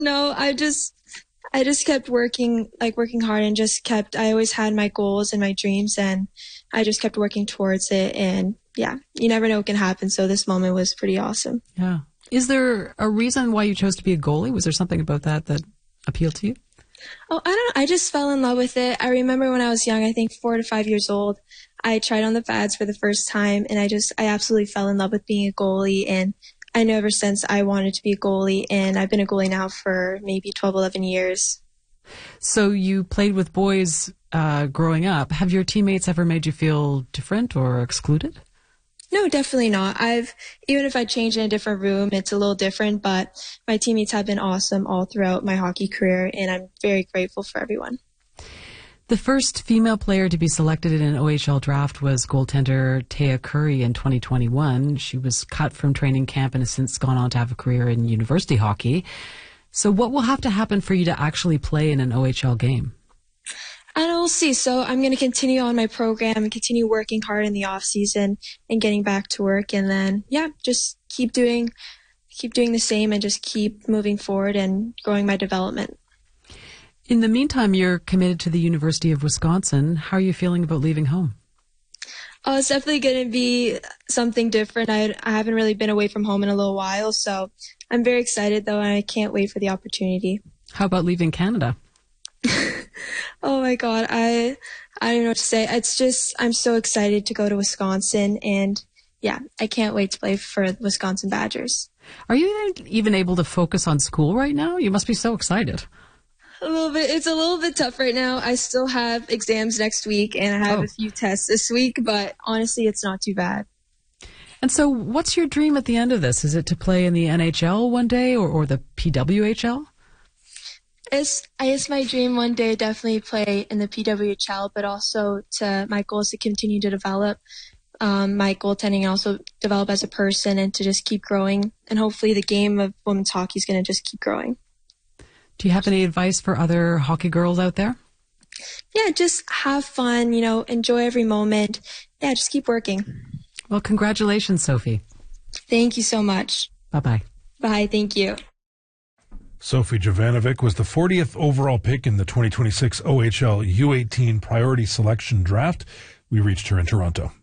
No, I just kept working hard and I always had my goals and my dreams and I just kept working towards it. And yeah, you never know what can happen. So this moment was pretty awesome. Yeah. Is there a reason why you chose to be a goalie? Was there something about that appealed to you? Oh, I don't know. I just fell in love with it. I remember when I was young, I think 4 to 5 years old, I tried on the pads for the first time and I absolutely fell in love with being a goalie. And I know ever since I wanted to be a goalie, and I've been a goalie now for maybe 12, 11 years. So you played with boys growing up. Have your teammates ever made you feel different or excluded? No, definitely not. Even if I change in a different room, it's a little different, but my teammates have been awesome all throughout my hockey career, and I'm very grateful for everyone. The first female player to be selected in an OHL draft was goaltender Taya Curry in 2021. She was cut from training camp and has since gone on to have a career in university hockey. So what will have to happen for you to actually play in an OHL game? And we'll see. So I'm going to continue on my program and continue working hard in the off season and getting back to work. And then, just keep doing the same and just keep moving forward and growing my development. In the meantime, you're committed to the University of Wisconsin. How are you feeling about leaving home? Oh, it's definitely going to be something different. I haven't really been away from home in a little while, so I'm very excited, though, and I can't wait for the opportunity. How about leaving Canada? Oh, my God. I don't know what to say. It's just I'm so excited to go to Wisconsin, and, I can't wait to play for the Wisconsin Badgers. Are you even able to focus on school right now? You must be so excited. A little bit. It's a little bit tough right now. I still have exams next week and I have a few tests this week, but honestly, it's not too bad. And so what's your dream at the end of this? Is it to play in the NHL one day or the PWHL? I guess my dream one day definitely play in the PWHL, but also my goal is to continue to develop my goaltending and also develop as a person and to just keep growing. And hopefully the game of women's hockey is going to just keep growing. Do you have any advice for other hockey girls out there? Yeah, just have fun, enjoy every moment. Yeah, just keep working. Well, congratulations, Sophie. Thank you so much. Bye-bye. Bye, thank you. Sophie Jovanovic was the 40th overall pick in the 2026 OHL U18 Priority Selection Draft. We reached her in Toronto.